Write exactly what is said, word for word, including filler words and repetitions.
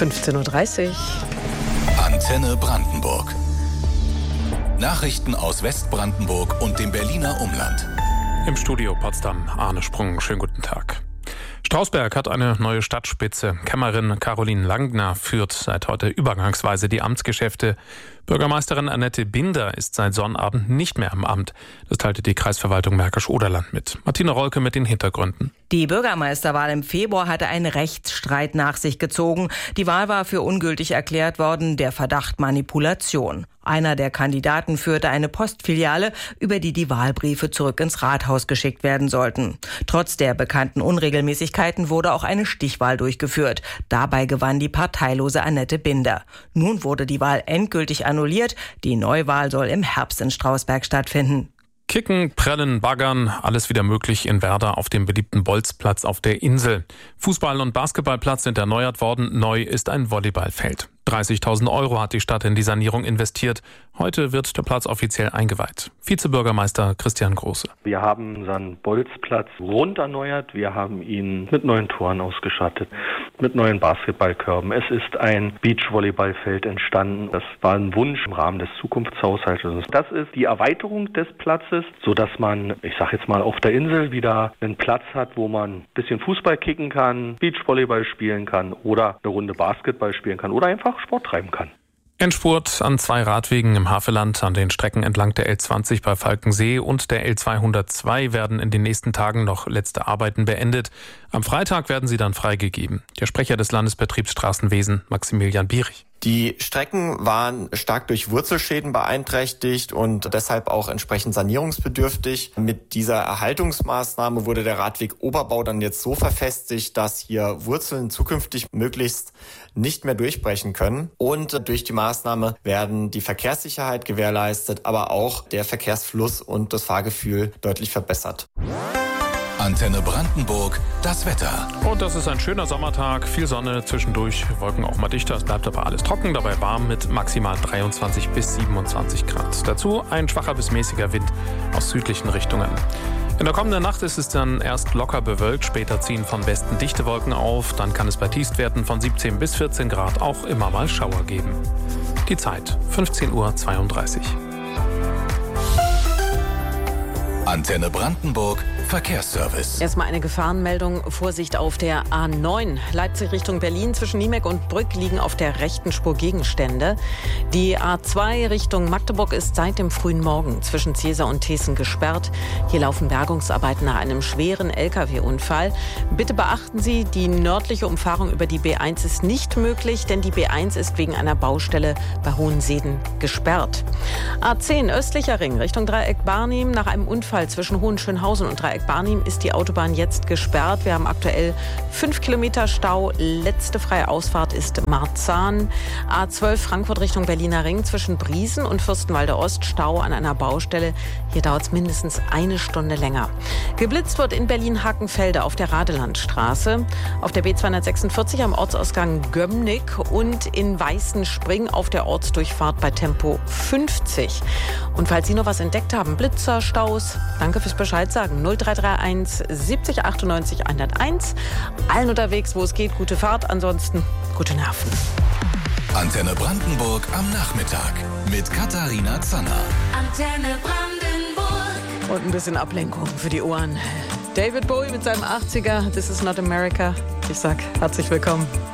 fünfzehn Uhr dreißig. Antenne Brandenburg. Nachrichten aus Westbrandenburg und dem Berliner Umland. Im Studio Potsdam, Arne Sprung. Schönen guten Tag. Strausberg hat eine neue Stadtspitze. Kämmerin Caroline Langner führt seit heute übergangsweise die Amtsgeschäfte. Bürgermeisterin Annette Binder ist seit Sonnabend nicht mehr im Amt. Das teilte die Kreisverwaltung Märkisch-Oderland mit. Martina Rolke mit den Hintergründen. Die Bürgermeisterwahl im Februar hatte einen Rechtsstreit nach sich gezogen. Die Wahl war für ungültig erklärt worden, der Verdacht Manipulation. Einer der Kandidaten führte eine Postfiliale, über die die Wahlbriefe zurück ins Rathaus geschickt werden sollten. Trotz der bekannten Unregelmäßigkeiten wurde auch eine Stichwahl durchgeführt. Dabei gewann die parteilose Annette Binder. Nun wurde die Wahl endgültig annulliert. Die Neuwahl soll im Herbst in Strausberg stattfinden. Kicken, Prellen, Baggern, alles wieder möglich in Werder auf dem beliebten Bolzplatz auf der Insel. Fußball- und Basketballplatz sind erneuert worden. Neu ist ein Volleyballfeld. dreißigtausend Euro hat die Stadt in die Sanierung investiert. Heute wird der Platz offiziell eingeweiht. Vizebürgermeister Christian Große. Wir haben unseren Bolzplatz rund erneuert. Wir haben ihn mit neuen Toren ausgestattet, mit neuen Basketballkörben. Es ist ein Beachvolleyballfeld entstanden. Das war ein Wunsch im Rahmen des Zukunftshaushaltes. Das ist die Erweiterung des Platzes, sodass man, ich sag jetzt mal, auf der Insel wieder einen Platz hat, wo man ein bisschen Fußball kicken kann, Beachvolleyball spielen kann oder eine Runde Basketball spielen kann oder einfach Sport treiben kann. Endspurt an zwei Radwegen im Havelland, an den Strecken entlang der L zwanzig bei Falkensee und der L zweihundertzwei werden in den nächsten Tagen noch letzte Arbeiten beendet. Am Freitag werden sie dann freigegeben. Der Sprecher des Landesbetriebsstraßenwesen, Maximilian Bierich. Die Strecken waren stark durch Wurzelschäden beeinträchtigt und deshalb auch entsprechend sanierungsbedürftig. Mit dieser Erhaltungsmaßnahme wurde der Radweg-Oberbau dann jetzt so verfestigt, dass hier Wurzeln zukünftig möglichst nicht mehr durchbrechen können. Und durch die Maßnahme werden die Verkehrssicherheit gewährleistet, aber auch der Verkehrsfluss und das Fahrgefühl deutlich verbessert. Antenne Brandenburg, das Wetter. Und das ist ein schöner Sommertag, viel Sonne, zwischendurch Wolken auch mal dichter. Es bleibt aber alles trocken, dabei warm mit maximal dreiundzwanzig bis siebenundzwanzig Grad. Dazu ein schwacher bis mäßiger Wind aus südlichen Richtungen. In der kommenden Nacht ist es dann erst locker bewölkt, später ziehen von Westen dichte Wolken auf. Dann kann es bei Tiefstwerten von siebzehn bis vierzehn Grad auch immer mal Schauer geben. Die Zeit fünfzehn Uhr zweiunddreißig. Antenne Brandenburg, Verkehrsservice. Erstmal eine Gefahrenmeldung. Vorsicht auf der A neun. Leipzig Richtung Berlin. Zwischen Niemek und Brück liegen auf der rechten Spur Gegenstände. Die A zwei Richtung Magdeburg ist seit dem frühen Morgen zwischen Ziesar und Thesen gesperrt. Hier laufen Bergungsarbeiten nach einem schweren L K W-Unfall. Bitte beachten Sie, die nördliche Umfahrung über die B eins ist nicht möglich, denn die B eins ist wegen einer Baustelle bei Hohenseeden gesperrt. A zehn östlicher Ring Richtung Dreieck Barnim. Nach einem Unfall zwischen Hohenschönhausen und Dreieck Barnim ist die Autobahn jetzt gesperrt. Wir haben aktuell fünf Kilometer Stau. Letzte freie Ausfahrt ist Marzahn. A zwölf Frankfurt Richtung Berliner Ring zwischen Briesen und Fürstenwalde Ost. Stau an einer Baustelle. Hier dauert es mindestens eine Stunde länger. Geblitzt wird in Berlin-Hakenfelde auf der Radelandstraße, auf der B zweihundertsechsundvierzig am Ortsausgang Gömmnick und in Weißenspring auf der Ortsdurchfahrt bei Tempo fünfzig. Und falls Sie noch was entdeckt haben, Blitzer, Staus, danke fürs Bescheid sagen. null drei drei eins siebzig achtundneunzig hunderteins. Allen unterwegs, wo es geht, gute Fahrt. Ansonsten gute Nerven. Antenne Brandenburg am Nachmittag mit Katharina Zanner. Antenne Brandenburg. Und ein bisschen Ablenkung für die Ohren. David Bowie mit seinem achtziger, This is not America. Ich sag herzlich willkommen.